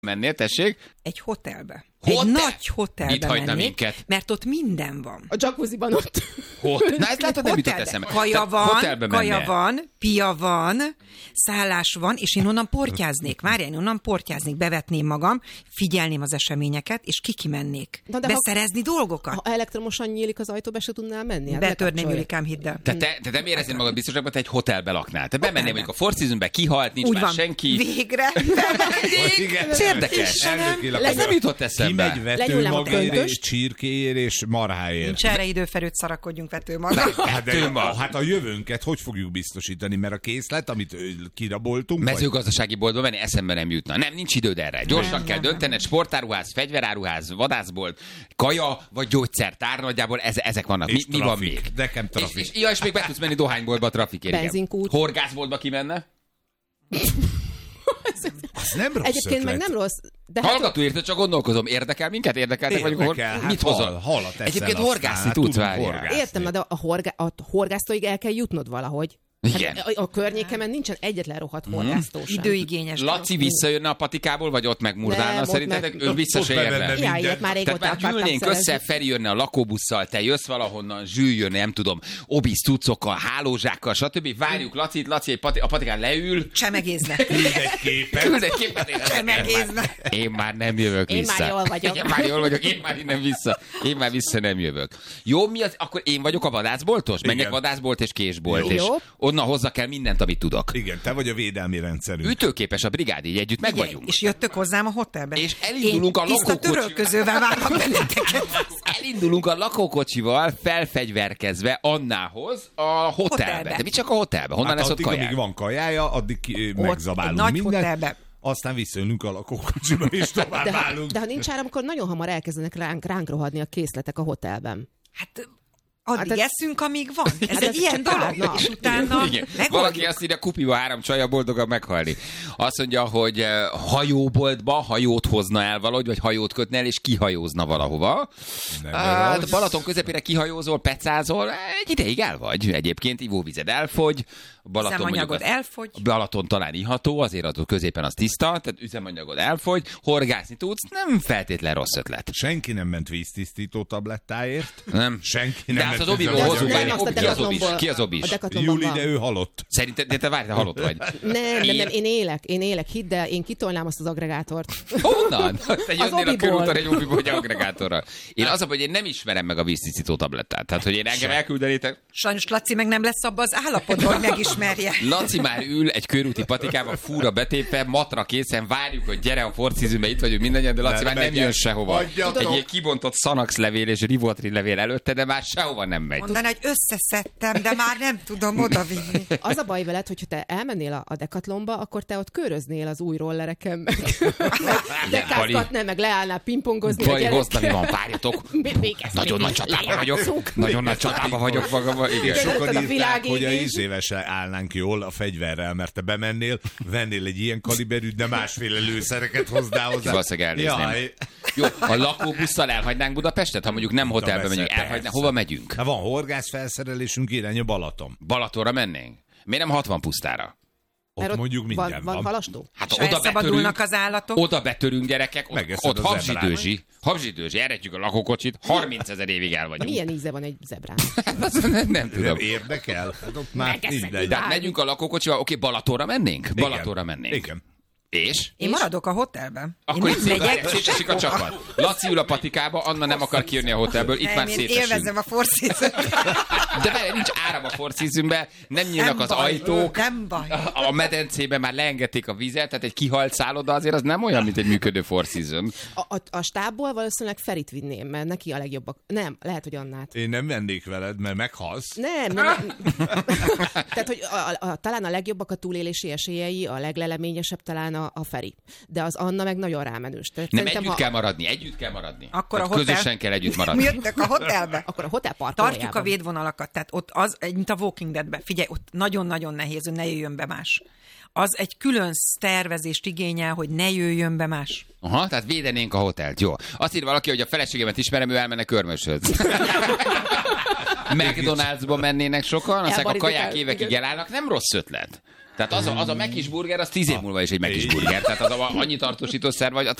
mennél, tessék? Egy hotelbe. Hotel? Egy nagy hotelbe Mit hagyna mennék, minket? mert ott minden van. A jacuzziban ott. Na ezt látod, nem jutott eszembe. Kaja van, pia van, szállás van, és én onnan portyáznék. Várjál, én onnan portyáznék, bevetném magam, figyelném az eseményeket, és kimennék. Beszerezni dolgokat. Ha elektromosan nyílik az ajtó, be se tudnál menni? Betörném, Julikám, hidd el. Te nem éreznéd magad biztosabban, te egy hotelbe laknál. Te bemennél mondjuk a Four Seasonbe, kihalt, nincs úgy már van. senki. Végre. Ez érdekes. Ez nem jutott eszembe. Kimegy vetőmagért, és csirkéért, és marháért. Nincs erre idő, Ferőt, szarakodjunk vetőmaggal. Hát a jövőnket hogy fogjuk biztosítani? Mert a készlet, amit kiraboltunk... Mezőgazdasági boltba menni eszembe nem jutna. Nem, nincs időd erre. Gyorsan kell döntened, sportáruház, fegyveráruház, vadászbolt, kaja vagy gyógyszertár, nagyjából ezek vannak. Mi van még? Nekem trafik. És még be tudsz menni dohányboltba a trafikért. Benzinkút. Horgászboltba ki menne? Az nem rossz Egyébként ötlet. meg nem rossz. De Hallgató érted, csak gondolkozom. Érdekel minket? Érdekeltek vagyunk? Érdekel, Mit hozol? halat eszel, Egyébként aztán, horgászni tudsz, tudunk várjál. horgászni. értem, de a horgásztóig el kell jutnod valahogy. Igen. Hát a környékemen nincsen egyetlen rohadt horgásztó sem. Időigényes. Laci visszajönne a patikából, vagy ott megmurdálna? Nem, Szerintetek ott ő vissza se érne? Ja, ilyet már régóta Tehát már akartam gyűlnénk szerezni. össze, Feri jönne a lakóbusszal, te jössz valahonnan, Zsül jönne, nem tudom, obisz cuccokkal, hálózsákkal, stb. Várjuk Lacit, Laci a patikán leül. Csemegézne. Küld egy képet. Csemegézne. Én már nem jövök Én vissza. már jól vagyok. Én már jól vagyok, én már innen vissza. Én már vissza nem jövök. Jó, mi az? Akkor én vagyok a vadászboltos? Menjek Igen. vadászbolt és késbolt, Jó. és onnan hozzá kell mindent, amit tudok. Igen, te vagy a védelmi rendszerünk. Ütőképes a brigád, így együtt meg vagyunk. És jöttök hozzám a hotelbe. És elindulunk a Én tiszta lakókocsival. törölközővel várlak benneteket. Elindulunk a lakókocsival, felfegyverkezve Annához a hotelbe. De mi csak a hotelbe? Honnan lesz ott addig, kaják? amíg van kajája, addig Egy megzabálunk nagy mindent. hotelbe. Aztán visszajönünk a lakókocsiba, és tovább állunk. De ha nincs áram, akkor nagyon hamar elkezdenek ránk rohadni a készletek a hotelben. Hát addig Hát eszünk, amíg van. Ez Hát egy ez ilyen csak dolog. pár, És utána Igen. Valaki megoldjuk. azt írja, kupiba 3 csaja boldogan meghalni. Azt mondja, hogy hajóboltba hajót hozna el valahogy, vagy hajót kötne el, és kihajózna valahova. Hát Balaton közepére kihajózol, pecázol, egy ideig el vagy. Egyébként ivóvized elfogy. Üzemanyagod elfogy. Balaton talán iható, azért ott középen az tiszta, tehát üzemanyagod elfogy, horgászni tudsz, nem feltétlen rossz ötlet. Senki nem ment víztisztító tablettáért. Nem. Senki De nem azt az ment obiból üzemanyag- hozunk Nem, el. azt a Ki az obis? Decathlonból- Ki az obis? a Decathlonban Júli, van. de ő halott. Szerinted, de te várj, te halott vagy. Nem, én élek, hidd el, én kitolnám azt az agregátort. Honnan? Te jönnél a obiból. körúton egy obiból, hogy agregátorral. Én az, hogy én nem ismerem meg a víztisztító tablettát. Tehát, hogy én engem elküldenétek. Sajnos Laci meg nem lesz abban az állapotban, hogy megismerje. Laci már ül egy körúti patikába, fúra betépve, matra készen, várjuk, hogy gyere a Four Seasonbe, itt vagyunk mindannyian, de Laci Nem már nem megyek. jön sehova. Hagyjatok. Egy ilyen kibontott Xanax levél és Rivotril levél előtte, de már sehova nem megy. Mondaná, hogy összeszedtem, de már nem tudom odavinni. Az a baj veled, hogyha te elmennél a Decathlonba, akkor te ott köröznél az új rollereken, meg dekászkatnál, meg leállnál pingpongozni a Bali gyerekkel. hozta, mi van, várjatok. Nagyon nagy csatában vagyok. Nagyon nagy csatában vagyok magammal. Igen. Sokan Sokan a írták, világégés. hogy a ízévesre állnánk jól a fegyverrel, mert te bemennél, vennél egy ilyen kaliberűt, de másféle lőszereket hoznál hozzá. Valószínűleg elnézném. Jaj. Jó, a lakóbusszal elhagynánk Budapestet? Ha mondjuk nem hotelbe Persze, megyünk, elhagynánk, persze. hova megyünk? Hát van horgászfelszerelésünk, irány a Balaton. Balatonra mennénk? Miért nem 60 pusztára? Ott Mert mondjuk minden van. van. Halastó? Hát És elszabadulnak az állatok. Oda betörünk gyerekek, Megeszed ott az habzsidőzsi, eredjük a lakókocsit, 30 000 évig el vagyunk. Milyen íze van egy zebrán? Nem tudom. Nem érdekel? Hát ott már Megeszed. mindegy. De megyünk a lakókocsival, oké, Balatonra mennénk? Balatonra mennénk. Igen. És? Én maradok a hotelben. Akkor Én itt nem megyek. szétesik a csapat. Laci ül a patikába, Anna nem akar kijönni a hotelből, itt már Én szétesünk. élvezem a Four Seasons. De várj, nincs áram a Four Seasonbe, nem nyílnak Nem az baj, ajtók. nem baj. A medencében már leengedték a vizet, tehát egy kihalt szálloda azért az nem olyan, mint egy működő Four Season. A stábból valószínűleg Ferit vinném, mert neki a legjobbak. Nem, lehet, hogy Annát. Én nem vennék veled, mert meghalsz. Nem. Tehát, hogy talán a legjobbak a túlélési esélyei, a legleleményesebb talán a Feri. De az Anna meg nagyon rámenős. Tehát Nem, szerintem, együtt kell maradni. Akkor a Tehát hotel... közösen kell együtt Mi maradni. jöttök a hotelbe? Akkor a hotelpark Tartjuk a védvonalakat, tehát ott az, mint a Walking Deadben, figyelj, ott nagyon-nagyon nehéz, hogy ne jöjjön be más. Az egy külön tervezést igényel, hogy ne jöjjön be más. Aha, tehát védenénk a hotelt. Jó. Azt ír valaki, hogy a feleségemet ismerem, ő elmenne Körmöshöz. McDonald'sba mennének sokan, aztán a kaják évekig elállnak, nem rossz ötlet. Tehát az a Mekis burger, az 10 év múlva is egy Mekis burger. Tehát az annyi tartósítószer vagy,